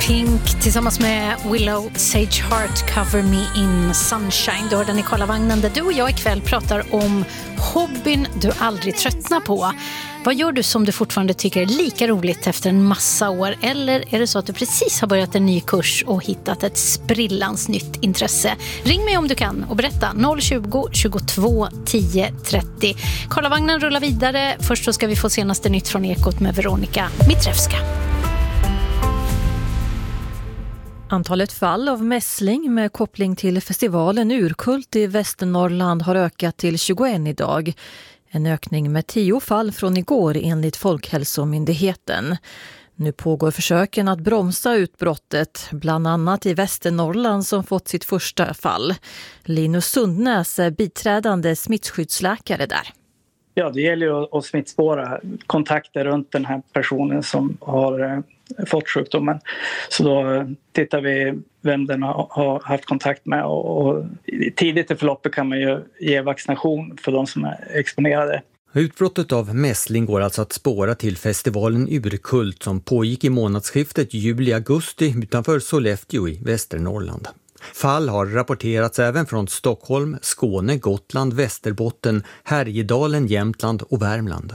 Pink tillsammans med Willow Sage Heart, Cover Me in Sunshine. Du hör den i Karlavagnen där du och jag ikväll pratar om hobbyn du aldrig tröttnar på. Vad gör du som du fortfarande tycker är lika roligt efter en massa år? Eller är det så att du precis har börjat en ny kurs och hittat ett sprillans nytt intresse? Ring mig om du kan och berätta 020 22 10 30. Karlavagnen rullar vidare. Först så ska vi få senaste nytt från Ekot med Veronica Mitrevska. Antalet fall av mässling med koppling till festivalen Urkult i Västernorrland har ökat till 21 idag. En ökning med 10 fall från igår enligt Folkhälsomyndigheten. Nu pågår försöken att bromsa utbrottet, bland annat i Västernorrland som fått sitt första fall. Linus Sundnäs är biträdande smittskyddsläkare där. Ja, det gäller ju att smittspåra kontakter runt den här personen som har fått sjukdomen. Så då tittar vi vem den har haft kontakt med och tidigt i förloppet kan man ju ge vaccination för de som är exponerade. Utbrottet av mässling går alltså att spåra till festivalen Urkult som pågick i månadsskiftet juli-augusti utanför Sollefteå i Västernorrland. Fall har rapporterats även från Stockholm, Skåne, Gotland, Västerbotten, Härjedalen, Jämtland och Värmland.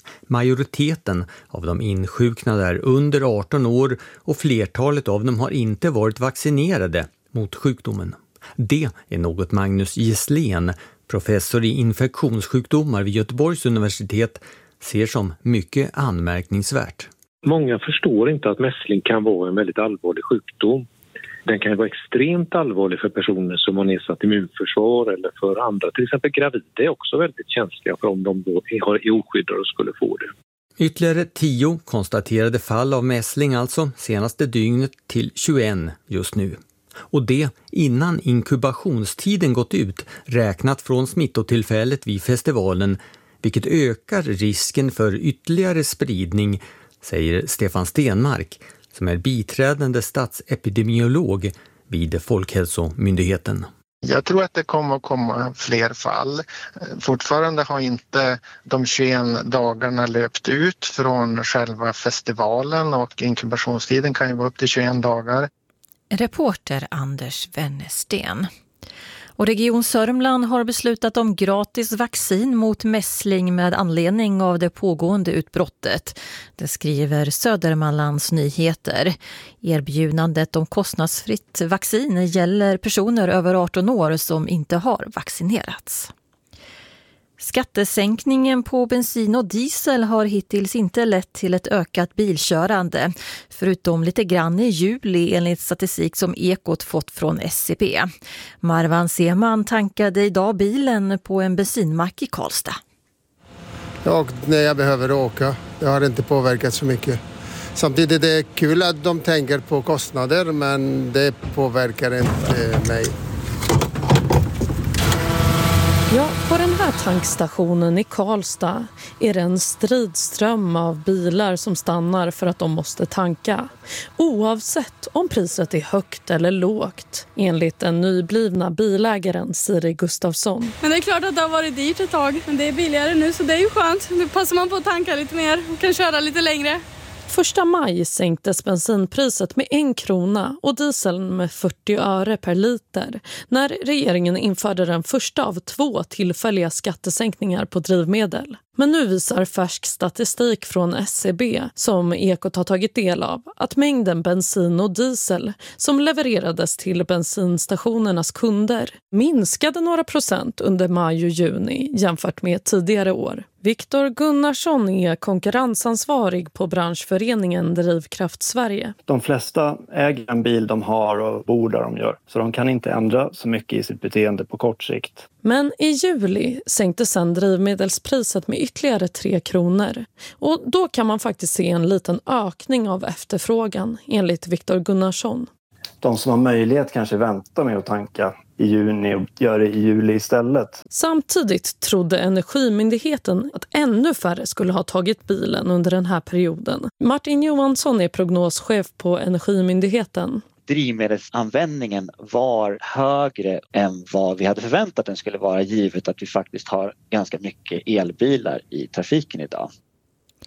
Majoriteten av de insjuknade är under 18 år och flertalet av dem har inte varit vaccinerade mot sjukdomen. Det är något Magnus Gisslén, professor i infektionssjukdomar vid Göteborgs universitet, ser som mycket anmärkningsvärt. Många förstår inte att mässling kan vara en väldigt allvarlig sjukdom. Den kan vara extremt allvarlig för personer som har nedsatt immunförsvar eller för andra. Till exempel gravida är också väldigt känsliga för om de då är oskyddade och skulle få det. Ytterligare 10 konstaterade fall av mässling alltså senaste dygnet till 21 just nu. Och det innan inkubationstiden gått ut räknat från smittotillfället vid festivalen, vilket ökar risken för ytterligare spridning, säger Stefan Stenmark som är biträdande statsepidemiolog vid Folkhälsomyndigheten. Jag tror att det kommer att komma fler fall. Fortfarande har inte de 21 dagarna löpt ut från själva festivalen och inkubationstiden kan ju vara upp till 21 dagar. Reporter Anders Wennersten. Och Region Sörmland har beslutat om gratis vaccin mot mässling med anledning av det pågående utbrottet. Det skriver Södermanlands Nyheter. Erbjudandet om kostnadsfritt vaccin gäller personer över 18 år som inte har vaccinerats. Skattesänkningen på bensin och diesel har hittills inte lett till ett ökat bilkörande, förutom lite grann i juli enligt statistik som Ekot fått från SCB. Marwan Seman tankade idag bilen på en bensinmack i Karlstad. Ja, när jag behöver åka. Det har inte påverkat så mycket. Samtidigt är det kul att de tänker på kostnader, men det påverkar inte mig. Ja, på den här tankstationen i Karlstad är det en stridström av bilar som stannar för att de måste tanka. Oavsett om priset är högt eller lågt, enligt den nyblivna bilägaren Siri Gustafsson. Men det är klart att det har varit dyrt ett tag, men det är billigare nu så det är ju skönt. Nu passar man på att tanka lite mer och kan köra lite längre. 1 maj sänktes bensinpriset med 1 krona och dieseln med 40 öre per liter när regeringen införde den första av 2 tillfälliga skattesänkningar på drivmedel. Men nu visar färsk statistik från SCB som Ekot har tagit del av att mängden bensin och diesel som levererades till bensinstationernas kunder minskade några procent under maj och juni jämfört med tidigare år. Viktor Gunnarsson är konkurrensansvarig på branschföreningen Drivkraft Sverige. De flesta äger en bil de har och bor där de gör, så de kan inte ändra så mycket i sitt beteende på kort sikt. Men i juli sänkte sedan drivmedelspriset med ytterligare 3 kronor. Och då kan man faktiskt se en liten ökning av efterfrågan, enligt Viktor Gunnarsson. De som har möjlighet kanske väntar med att tanka i juni och gör det i juli istället. Samtidigt trodde Energimyndigheten att ännu färre skulle ha tagit bilen under den här perioden. Martin Johansson är prognoschef på Energimyndigheten. Drivmedelsanvändningen var högre än vad vi hade förväntat den skulle vara, givet att vi faktiskt har ganska mycket elbilar i trafiken idag.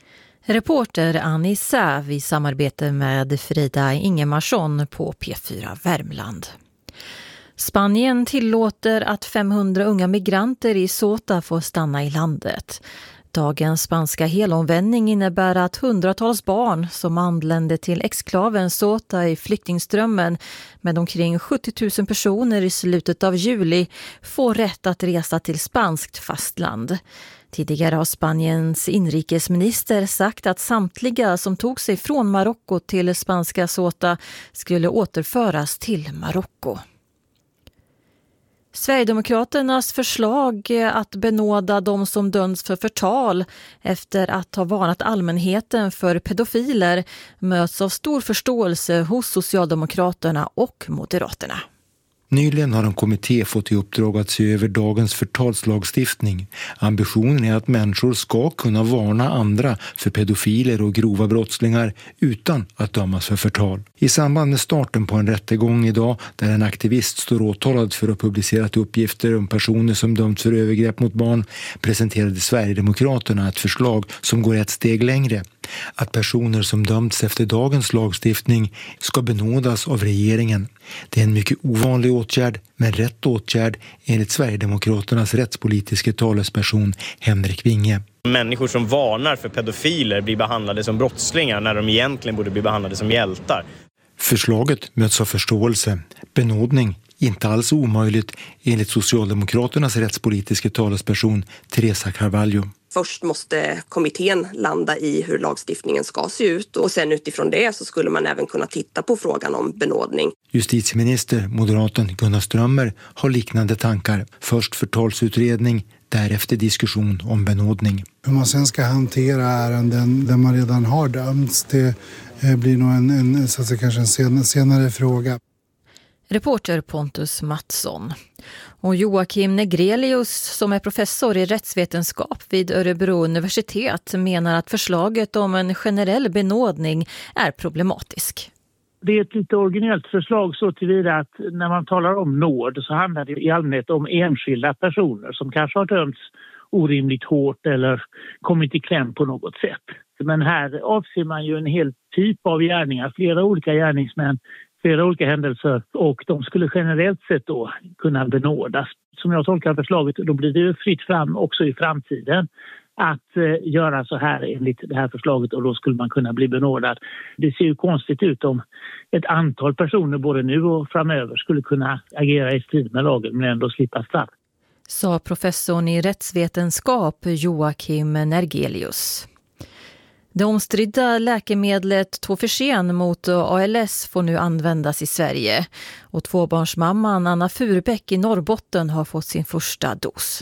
Reporter Annie Säv i samarbete med Frida Ingemarsson på P4 Värmland. Spanien tillåter att 500 unga migranter i Ceuta får stanna i landet. Dagens spanska helomvändning innebär att hundratals barn som anlände till exklaven Ceuta i flyktingströmmen med omkring 70 000 personer i slutet av juli får rätt att resa till spanskt fastland. Tidigare har Spaniens inrikesminister sagt att samtliga som tog sig från Marocko till spanska Ceuta skulle återföras till Marocko. Sverigedemokraternas förslag att benåda de som döms för förtal efter att ha varnat allmänheten för pedofiler möts av stor förståelse hos Socialdemokraterna och Moderaterna. Nyligen har en kommitté fått i uppdrag att se över dagens förtalslagstiftning. Ambitionen är att människor ska kunna varna andra för pedofiler och grova brottslingar utan att dömas för förtal. I samband med starten på en rättegång idag där en aktivist står åtalad för att publicerat uppgifter om personer som dömts för övergrepp mot barn presenterade Sverigedemokraterna ett förslag som går ett steg längre. Att personer som dömts efter dagens lagstiftning ska benådas av regeringen. Det är en mycket ovanlig åtgärd, men rätt åtgärd enligt Sverigedemokraternas rättspolitiska talesperson Henrik Winge. Människor som varnar för pedofiler blir behandlade som brottslingar när de egentligen borde bli behandlade som hjältar. Förslaget möts av förståelse. Benådning inte alls omöjligt enligt Socialdemokraternas rättspolitiska talesperson Teresa Carvalho. Först måste kommittén landa i hur lagstiftningen ska se ut och sen utifrån det så skulle man även kunna titta på frågan om benådning. Justitieminister, moderaten Gunnar Strömmer, har liknande tankar. Först förtalsutredning, därefter diskussion om benådning. Hur man sen ska hantera ärenden där man redan har dömts, det blir nog så att säga, kanske en senare fråga. Reporter Pontus Mattsson. Och Joakim Negrelius, som är professor i rättsvetenskap vid Örebro universitet, menar att förslaget om en generell benådning är problematisk. Det är ett lite originellt förslag så tillvida att när man talar om nåd så handlar det i allmänhet om enskilda personer som kanske har dömts orimligt hårt eller kommit i kläm på något sätt. Men här avser man ju en hel typ av gärningar, flera olika gärningsmän, flera olika händelser och de skulle generellt sett då kunna benådas. Som jag tolkar förslaget då blir det ju fritt fram också i framtiden att göra så här enligt det här förslaget och då skulle man kunna bli benådad. Det ser ju konstigt ut om ett antal personer både nu och framöver skulle kunna agera i strid med lagen men ändå slippa straff. Sa professorn i rättsvetenskap Joakim Nergelius. Det omstridda läkemedlet Tofersen mot ALS får nu användas i Sverige och tvåbarnsmamman Anna Furbäck i Norrbotten har fått sin första dos.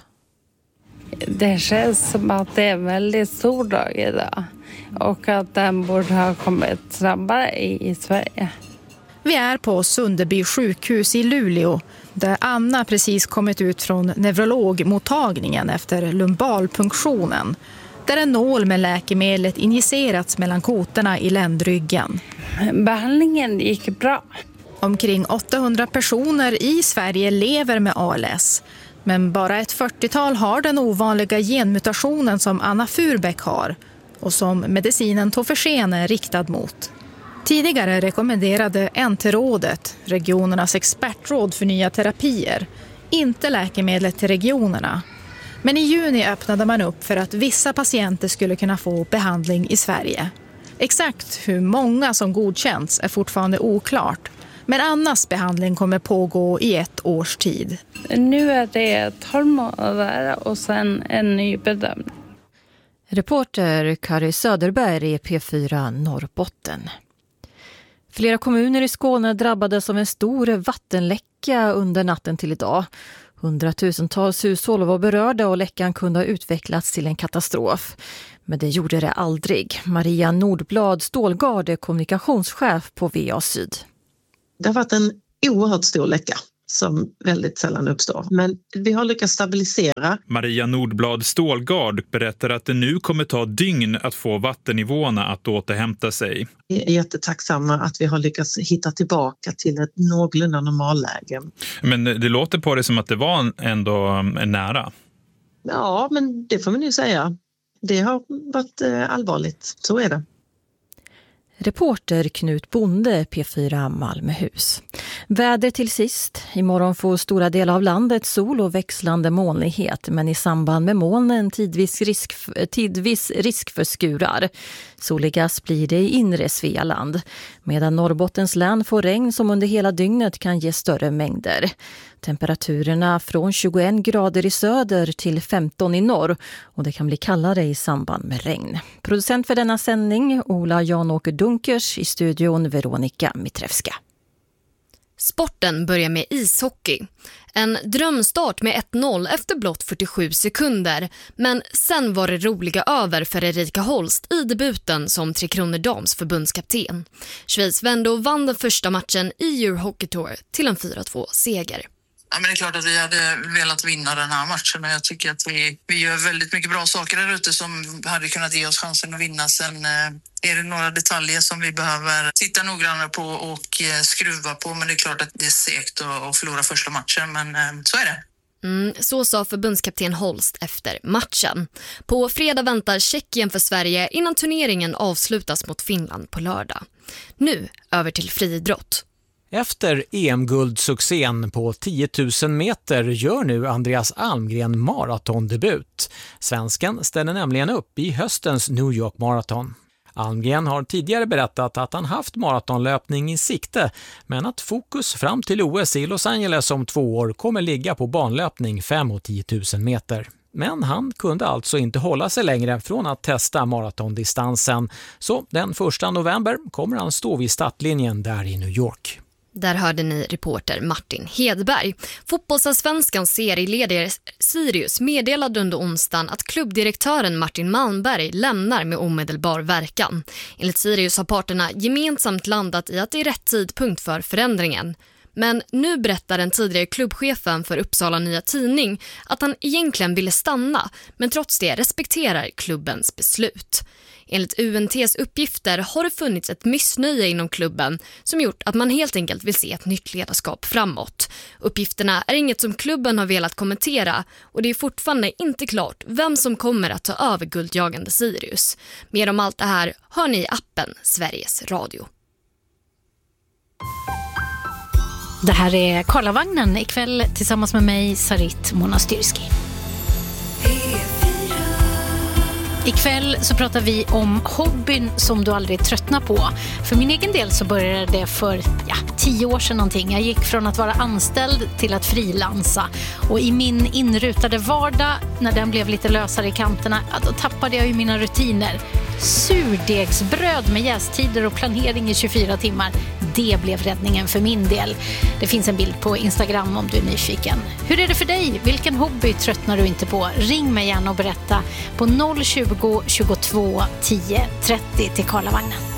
Det känns som att det är en väldigt stor dag idag och att den borde ha kommit snabbare i Sverige. Vi är på Sunderby sjukhus i Luleå där Anna precis kommit ut från neurologmottagningen efter lumbalpunktionen. Där en nål med läkemedlet injicerats mellan kotorna i ländryggen. Behandlingen gick bra. Omkring 800 personer i Sverige lever med ALS. Men bara ett 40-tal har den ovanliga genmutationen som Anna Furbäck har och som medicinen Tofersen är riktad mot. Tidigare rekommenderade NT-rådet, regionernas expertråd för nya terapier, inte läkemedlet till regionerna. Men i juni öppnade man upp för att vissa patienter skulle kunna få behandling i Sverige. Exakt hur många som godkänts är fortfarande oklart. Men Annas behandling kommer pågå i 1 års tid. Nu är det 12 månader och sen en ny bedömning. Reporter Kari Söderberg i P4 Norrbotten. Flera kommuner i Skåne drabbades av en stor vattenläcka under natten till idag. 100-tusentals hushåll var berörda och läckan kunde ha utvecklats till en katastrof. Men det gjorde det aldrig. Maria Nordblad Stålgard är kommunikationschef på VA Syd. Det har varit en oerhört stor läcka som väldigt sällan uppstår. Men vi har lyckats stabilisera. Maria Nordblad Stålgard berättar att det nu kommer ta dygn att få vattennivåerna att återhämta sig. Vi är jättetacksamma att vi har lyckats hitta tillbaka till ett någorlunda normalläge. Men det låter på det som att det var ändå nära. Ja, men det får man ju säga. Det har varit allvarligt, så är det. Reporter Knut Bonde, P4 Malmöhus. Väder till sist. Imorgon får stora delar av landet sol och växlande molnighet, men i samband med molnen tidvis risk för skurar. Soligast blir det i inre Svealand, medan Norrbottens län får regn som under hela dygnet kan ge större mängder. Temperaturerna från 21 grader i söder till 15 i norr, och det kan bli kallare i samband med regn. Producent för denna sändning Ola Jan-Åker Dunkers, i studion Veronika Mitrevska. Sporten börjar med ishockey. En drömstart med 1-0 efter blott 47 sekunder. Men sen var det roliga över för Erika Holst i debuten som Tre Kronor Dams förbundskapten. Schweiz vände och vann den första matchen i Euro Hockey Tour till en 4-2-seger. Ja, men det är klart att vi hade velat vinna den här matchen, och jag tycker att vi gör väldigt mycket bra saker där ute som hade kunnat ge oss chansen att vinna. Sen är det några detaljer som vi behöver titta noggrannare på och skruva på, men det är klart att det är segt att förlora första matchen, men så är det. Så sa förbundskapten Holst efter matchen. På fredag väntar Tjeckien för Sverige innan turneringen avslutas mot Finland på lördag. Nu över till friidrott. Efter EM-guldsuccén på 10 000 meter gör nu Andreas Almgren maratondebut. Svensken ställer nämligen upp i höstens New York Marathon. Almgren har tidigare berättat att han haft maratonlöpning i sikte, men att fokus fram till OS i Los Angeles om 2 år kommer ligga på banlöpning 5 och 10 000 meter. Men han kunde alltså inte hålla sig längre från att testa maratondistansen, så den 1 november kommer han stå vid startlinjen där i New York. Där hörde ni reporter Martin Hedberg. Fotbollsallsvenskans serieledare Sirius meddelade under onsdagen att klubbdirektören Martin Malmberg lämnar med omedelbar verkan. Enligt Sirius har parterna gemensamt landat i att det är rätt tidpunkt för förändringen. Men nu berättar den tidigare klubbchefen för Uppsala Nya Tidning att han egentligen ville stanna, men trots det respekterar klubbens beslut. Enligt UNTs uppgifter har det funnits ett missnöje inom klubben som gjort att man helt enkelt vill se ett nytt ledarskap framåt. Uppgifterna är inget som klubben har velat kommentera, och det är fortfarande inte klart vem som kommer att ta över guldjagande Sirius. Mer om allt det här hör ni i appen Sveriges Radio. Det här är Karlavagnen ikväll tillsammans med mig, Sarit Monastyrski. Ikväll så pratar vi om hobbyn som du aldrig tröttnar på. För min egen del så började det för 10 år sedan någonting. Jag gick från att vara anställd till att frilansa. Och i min inrutade vardag, när den blev lite lösare i kanterna, då tappade jag ju mina rutiner. Surdegsbröd med jästider och planering i 24 timmar. Det blev räddningen för min del. Det finns en bild på Instagram om du är nyfiken. Hur är det för dig? Vilken hobby tröttnar du inte på? Ring mig gärna och berätta på 020 22 10 30 till Karlavagnen.